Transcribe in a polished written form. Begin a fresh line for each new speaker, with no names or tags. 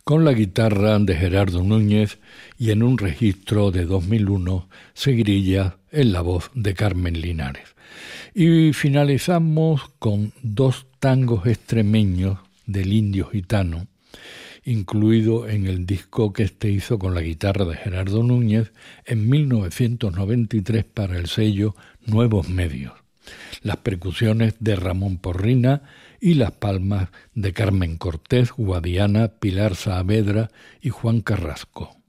con la guitarra de Gerardo Núñez y en un registro de 2001, Segrillas en la voz de Carmen Linares. Y finalizamos con dos tangos extremeños del Indio Gitano, incluido en el disco que hizo con la guitarra de Gerardo Núñez en 1993 para el sello Nuevos Medios. Las percusiones de Ramón Porrina y las palmas de Carmen Cortés, Guadiana, Pilar Saavedra y Juan Carrasco.